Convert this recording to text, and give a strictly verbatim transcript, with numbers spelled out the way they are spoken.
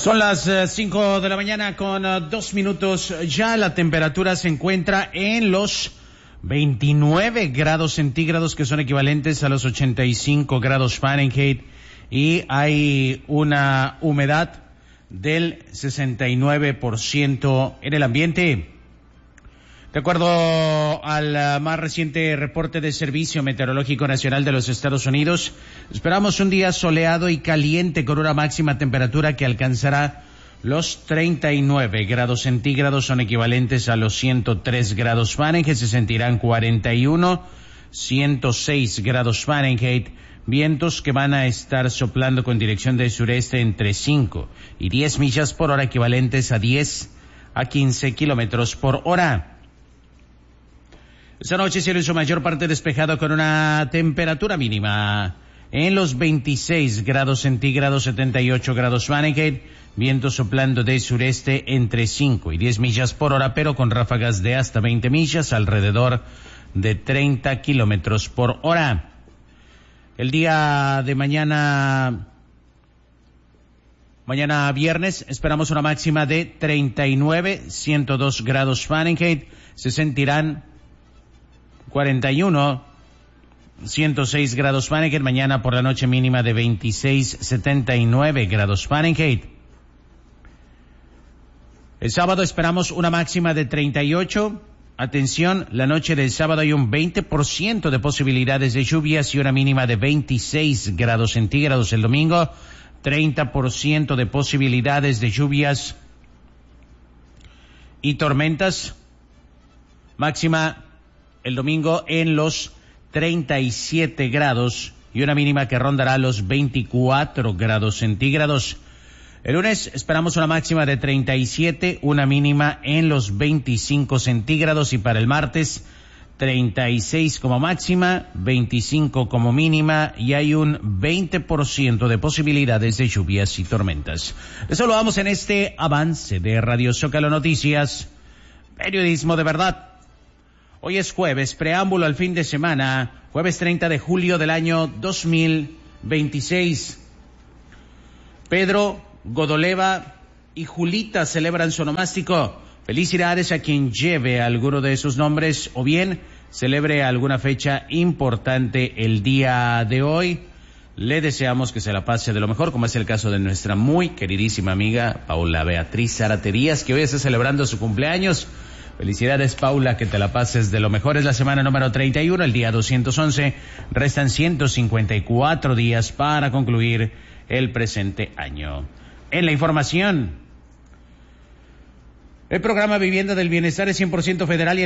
Son las uh, cinco de la mañana con uh, dos minutos. Ya la temperatura se encuentra en los veintinueve grados centígrados, que son equivalentes a los ochenta y cinco grados Fahrenheit, y hay una humedad del sesenta y nueve por ciento en el ambiente. De acuerdo al más reciente reporte de Servicio Meteorológico Nacional de los Estados Unidos, esperamos un día soleado y caliente con una máxima temperatura que alcanzará los treinta y nueve grados centígrados, son equivalentes a los ciento tres grados Fahrenheit, se sentirán cuarenta y uno, ciento seis grados Fahrenheit, vientos que van a estar soplando con dirección del sureste entre cinco y diez millas por hora, equivalentes a diez a quince kilómetros por hora. Esta noche cielo en su mayor parte despejado con una temperatura mínima en los veintiséis grados centígrados, setenta y ocho grados Fahrenheit, viento soplando de sureste entre cinco y diez millas por hora, pero con ráfagas de hasta veinte millas, alrededor de treinta kilómetros por hora. El día de mañana, mañana viernes, esperamos una máxima de treinta y nueve, ciento dos grados Fahrenheit, se sentirán cuarenta y uno, ciento seis grados Fahrenheit, mañana por la noche mínima de veintiséis, setenta y nueve grados Fahrenheit. El sábado esperamos una máxima de treinta y ocho, atención, la noche del sábado hay un veinte por ciento de posibilidades de lluvias y una mínima de veintiséis grados centígrados. El domingo, treinta por ciento de posibilidades de lluvias y tormentas, máxima el domingo en los treinta y siete grados y una mínima que rondará los veinticuatro grados centígrados. El lunes esperamos una máxima de treinta y siete, una mínima en los veinticinco centígrados, y para el martes treinta y seis como máxima, veinticinco como mínima, y hay un veinte por ciento de posibilidades de lluvias y tormentas. Eso lo vamos en este avance de Radio Zócalo Noticias, periodismo de verdad. Hoy es jueves, preámbulo al fin de semana, jueves treinta de julio del año dos mil veintiséis. Pedro, Godoleva y Julita celebran su onomástico. Felicidades a quien lleve alguno de sus nombres o bien celebre alguna fecha importante el día de hoy. Le deseamos que se la pase de lo mejor, como es el caso de nuestra muy queridísima amiga Paula Beatriz Zárate Díaz, que hoy está celebrando su cumpleaños. Felicidades, Paula, que te la pases de lo mejor. Es la semana número treinta y uno, el día doscientos once. Restan ciento cincuenta y cuatro días para concluir el presente año. En la información, el programa Vivienda del Bienestar es cien por ciento federal y el